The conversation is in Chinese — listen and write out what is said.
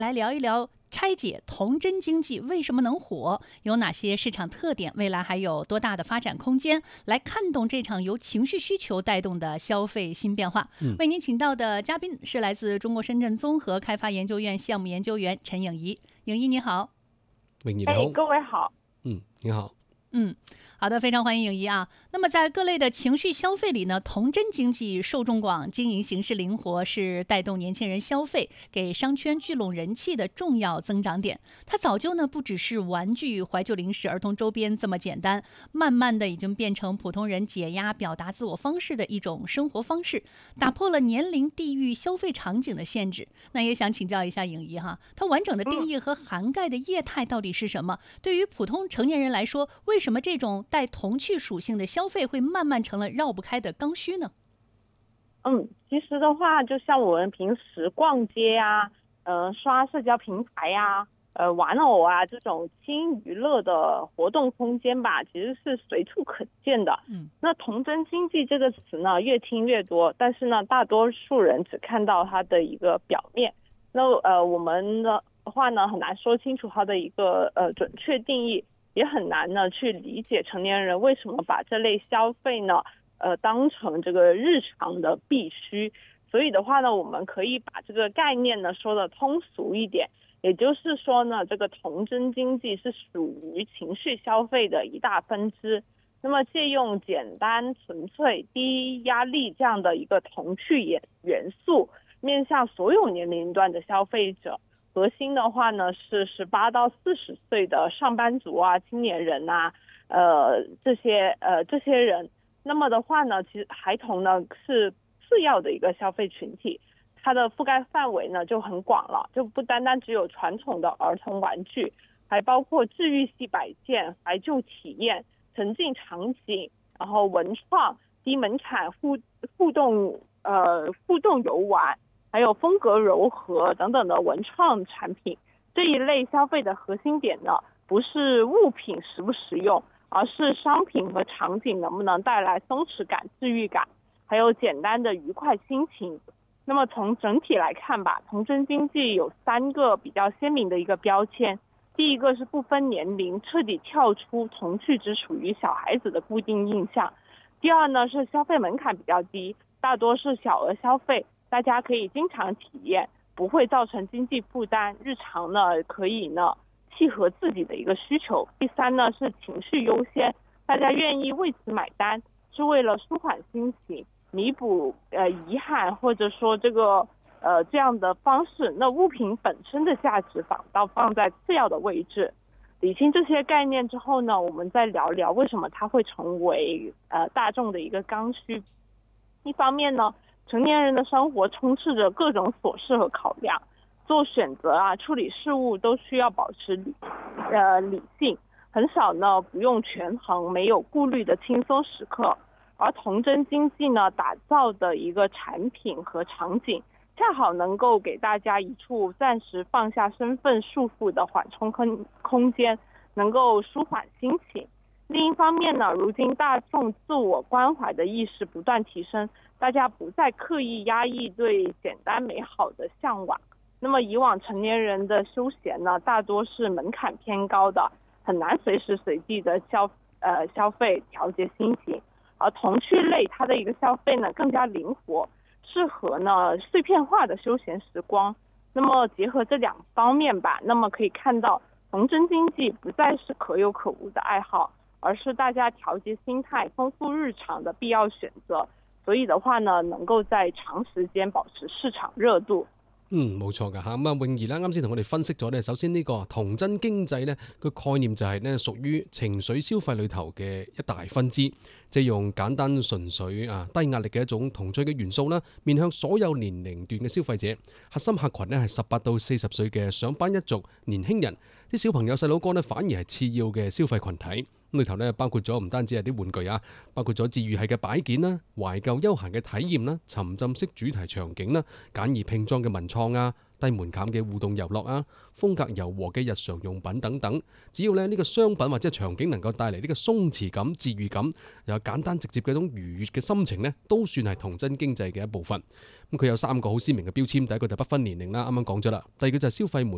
来聊一聊拆解童真经济为什么能火，有哪些市场特点，未来还有多大的发展空间，来看懂这场由情绪需求带动的消费新变化。为您请到的嘉宾是来自中国深圳综合开发研究院项目研究员陈颖怡。颖怡你好。 颖怡你好。 各位好。 你好。 好的，非常欢迎颖怡啊。那么在各类的情绪消费里呢，童真经济受众广，经营形式灵活，是带动年轻人消费、给商圈聚拢人气的重要增长点。它早就呢不只是玩具、怀旧零食、儿童周边这么简单，慢慢的已经变成普通人解压、表达自我方式的一种生活方式，打破了年龄、地域、消费场景的限制。那也想请教一下颖怡哈，它完整的定义和涵盖的业态到底是什么？对于普通成年人来说，为什么这种带童趣属性的消费会慢慢成了绕不开的刚需呢？ 其实的话，就像我们平时逛街啊，刷社交平台啊，玩偶啊这种轻娱乐的活动空间吧，其实是随处可见的。那童真经济这个词呢，越听越多，但是呢，大多数人只看到它的一个表面。那我们的话呢，很难说清楚它的一个准确定义。也很难呢去理解成年人为什么把这类消费呢当成这个日常的必须。所以的话呢，我们可以把这个概念呢说的通俗一点，也就是说呢，这个童真经济是属于情绪消费的一大分支。那么借用简单、纯粹、低压力这样的一个童趣元素，面向所有年龄段的消费者。核心的话呢是18到40岁的上班族啊、青年人啊，这些人。那么的话呢，其实孩童呢是次要的一个消费群体，它的覆盖范围呢就很广了，就不单单只有传统的儿童玩具，还包括治愈系摆件、怀旧体验、沉浸场景，然后文创、低门槛互动游玩。还有风格柔和等等的文创产品。这一类消费的核心点呢，不是物品实不实用，而是商品和场景能不能带来松弛感、治愈感，还有简单的愉快心情。那么从整体来看吧，童真经济有3个比较鲜明的一个标签。第一个是不分年龄，彻底跳出童趣只属于小孩子的固定印象。第二呢是消费门槛比较低，大多是小额消费，大家可以经常体验，不会造成经济负担，日常呢可以呢契合自己的一个需求。第三呢是情绪优先，大家愿意为此买单，是为了舒缓心情、弥补遗憾，或者说这样的方式。那物品本身的价值反倒放在次要的位置。理清这些概念之后呢，我们再聊聊为什么它会成为大众的一个刚需。一方面呢，成年人的生活充斥着各种琐事和考量，做选择啊、处理事务都需要保持理性，很少呢不用权衡、没有顾虑的轻松时刻。而童真经济呢打造的一个产品和场景，恰好能够给大家一处暂时放下身份束缚的缓冲空间，能够舒缓心情。另一方面呢，如今大众自我关怀的意识不断提升，大家不再刻意压抑对简单美好的向往。那么以往成年人的休闲呢，大多是门槛偏高的，很难随时随地的消费调节心情。而童趣类它的一个消费呢更加灵活，适合呢碎片化的休闲时光。那么结合这2方面吧，那么可以看到童真经济不再是可有可无的爱好，而是大家調節心態、豐富日常的必要選擇，所以的話呢，能夠在長時間保持市場熱度。 冇錯㗎嚇。咁啊，泳兒啦，啱先同我哋分析咗咧，首先呢個童真經濟咧個概念就係咧屬於情緒消費裏頭嘅一大分支，即係用簡單純粹低壓力嘅一種童趣嘅元素啦，面向所有年齡段嘅消費者。核心客群咧係18到40歲嘅上班一族年輕人，啲小朋友細佬哥咧反而係次要嘅消費群體。咁裏頭咧包括咗唔單止係啲玩具啊，包括咗治愈系嘅擺件啦、懷舊休閒嘅體驗啦、沉浸式主題場景啦、簡易拼裝嘅文創啊、低門檻嘅互動遊樂啊、風格柔和嘅日常用品等等。只要咧呢個商品或者場景能夠帶嚟呢個鬆弛感、治愈感，又有簡單直接嘅一種愉悅嘅心情咧，都算係童真經濟嘅一部分。咁佢有3個好鮮明嘅標籤，第一個就不分年齡啦，啱啱講咗啦。第二個就係消費門